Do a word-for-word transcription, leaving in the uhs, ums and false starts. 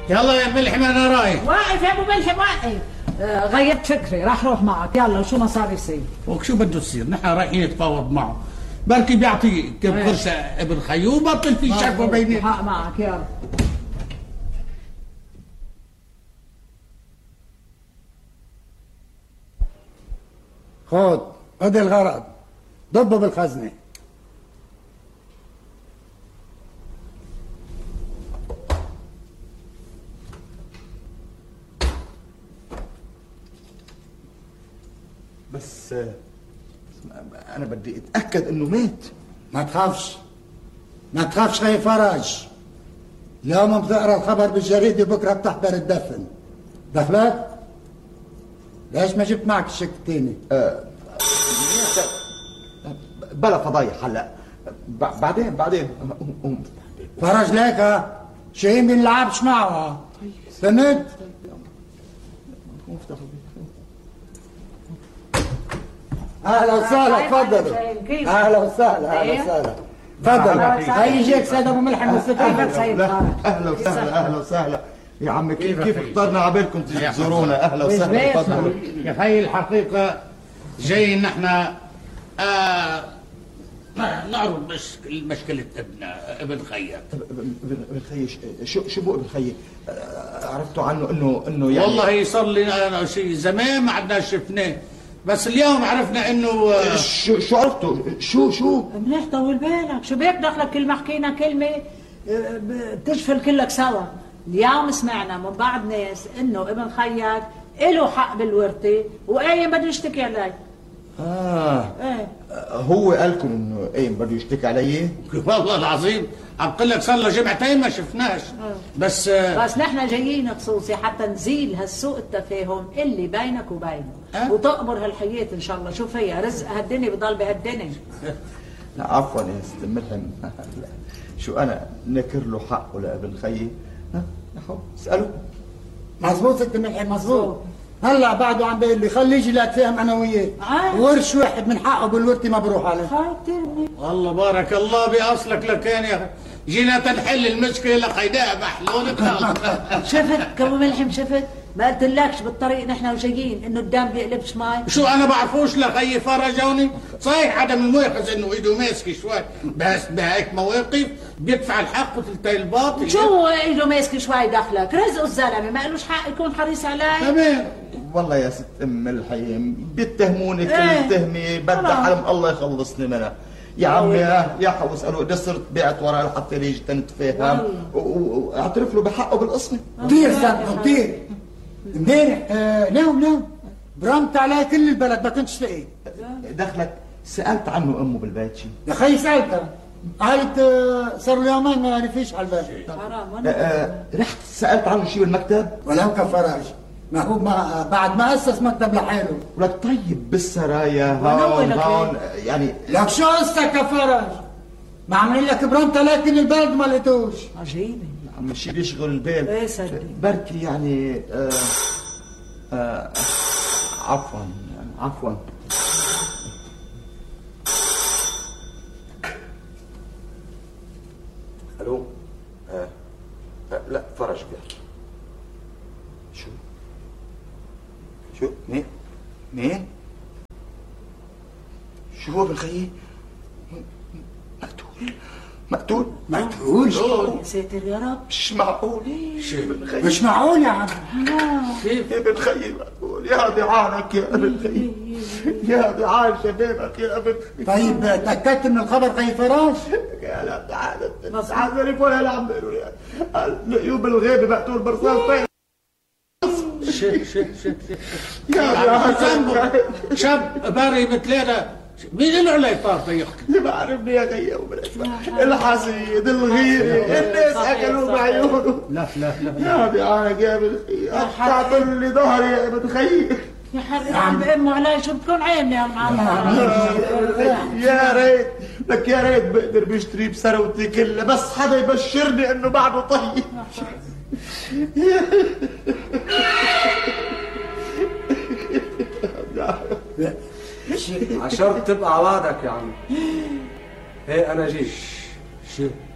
يلا يا ملحم انا رايح. واقف يا ابو ملحم واقف. آه غيرت فكري راح روح معك. يلا شو ما صار يصير. وشو بده يصير؟ نحن رايحين نتفاوض معه، بركي بيعطي كم قرشة ابن خيو وبطل في شكوى بيني. حق معك يلا. خذ خذ الغرض ضبه بالخزنه. بس انا بدي اتاكد انه مات. ما تخافش ما تخافش خي فرج، اليوم بتقرا الخبر بالجريده بكره بتحضر الدفن. دخلك؟ ليش ما جبت معك الشك الثاني؟ أه بلا فضايح هلا، بعدين بعدين فرج ليك ها شاهين بنلعبش معه. فهمت؟ اهلا وسهلا تفضلوا. اهلا وسهلا اهلا وسهلا تفضل. هاي يجيك سيد ابو ملحم والستين. اهلا وسهلا اهلا وسهلا يا عمي. كيف كيف اخترنا عبالكم تيجي تزورونا؟ اهلا وسهلا تفضلوا. يا خي الحقيقه جايين نحن آه نعرض مشكلة مشكلة ابن ابن خيات. ابن خي شو شو بو ابن خي؟ عرفتوا عنه انه انه يعني والله صار لي شيء زمان ما عدنا شفناه، بس اليوم عرفنا انه شو شو عرفتوا؟ شو شو؟ منيح طول بالك، شو بيك دخلك كل ما حكينا كلمة بتشفل كلك سوا. اليوم سمعنا من بعض ناس انه ابن خيات له حق بالورثة وقايم بده يشتكي علي. اه ايه هو قالكم انه قايم بده يشتكي علي؟ والله العظيم عم بقول لك صار له جمعتين ما شفناش. بس بس نحن جايين خصوصي حتى نزيل هالسوء التفاهم اللي بينك وبينه أه؟ وتقبر هالحياة ان شاء الله. شوف هي رزق هالدنيا بضل بهالدنيا. لا عفوا يا ست ملحم، شو انا نكر له حقه لابن خيي؟ ها يا حب اساله. مزبوط ست ملحم مزبوط. هلا بعده عم بيقول لي خليه يجي لاتفاهم انا وياه. ورش واحد من حقه بالورثه ما بروح عليه. والله بارك الله باصلك لكان يا اخي، جينا تنحل المشكله لقيناها محلوله. شفت ابو ملحم شفت؟ ما قلتلكش بالطريق نحن وجايين انه الدم بيقلبش ماي؟ شو انا بعرفوش لخيي فرجوني؟ صحيح عدم المؤاخذ انه ايده ماسكه شوي، بس بهيك مواقف بيدفع الحق وتلتقي الباطل. شو ايده ماسكه شوي دخلك؟ رزقه الزلمه ما قالوش حق يكون حريص علي؟ تمام. والله يا ست ام الحيم بيتهموني كل ايه؟ تهمه بدها حلم الله يخلصني منها. يا عمي يا حو اساله اذا صرت بعت وراه لحتى يجي تنتفاهم واعترف له بحقه بالقسمه. كثير صدقوا كثير. امبارح آه نوم نوم برمت عليه كل البلد ما كنتش لاقيه. دخلك سالت عنه امه بالبيت شيء؟ يا خي سالتها قالت آه صار له يومين ما عرفيش على البيت. حرام. آه رحت سالت عنه شيء بالمكتب؟ ولو كفرج ما هو ما بعد ما اسس مكتب لحاله. ولك طيب بالسرايا هون هون يعني لك شو قصتك يا فرج؟ ما عاملين لك برمت عليه كل البلد ما لقيتوش. عجيبه عم شيء بيشغل البال. ايه صدق بركي يعني آه آه عفوا يعني عفوا. الو آه. آه. لا فرج بيحكي. شو شو مين مين شو هو بالخيي؟ مقتول مقتول مقتول يا ساتر يا رب. مش معقول. مش معقول يا عم. كيف ابن خيي مقتول؟ يا ضعانك يا ابن خيي، يا ضعان شبابك يا ابن خيي. طيب تاكدت من الخبر خي فراش؟ يا لا تعال تعال ولا لا عم بيقولوا لي لقيوه بالغيبه مقتول برصاصتين. شيخ شيخ شيخ يا شاب باري بثلاثة مين له علي طارطة يحكي؟ اللي بعرفني يا غيا وبالاسماء الحسيد الغيري الناس اكلوا بعيونه. لا لا لا يا ضيعانك يا ابن خيي قاطل لي ظهري يا ابن خيي. يا حبيبي عم بأمه علي شو بتكون عيني يا معلم. يا ريت لك يا ريت بقدر بشتري بثروتي كلها بس حدا يبشرني انه بعده طيب. عشرت تبقى عوادك يا عمي. هي انا جيت. شو